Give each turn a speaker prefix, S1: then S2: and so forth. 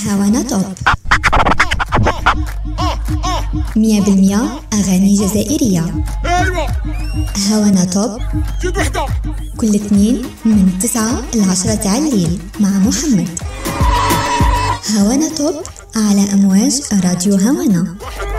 S1: هوانا توب 100% أغاني جزائرية. هوانا توب كل اثنين من 9 ل 10 تاع الليل مع محمد. هوانا توب على أمواج راديو هوانا.